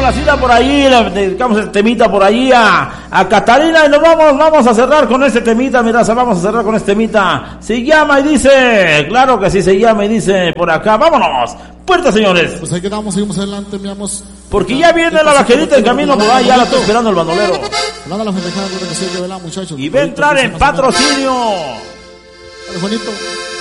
complacida por ahí, le dedicamos el temita por ahí a Catarina y nos vamos a cerrar con este temita, mira, vamos a cerrar con este temita. Se llama y dice, claro que sí se llama y dice por acá, vámonos, puerta señores. Pues ahí quedamos, seguimos adelante, miramos. Porque ya viene la vaquerita en camino por ahí, ya la estoy esperando el bandolero. La festejada, que se lleve la muchachos. Y va a entrar en patrocinio. Juanito.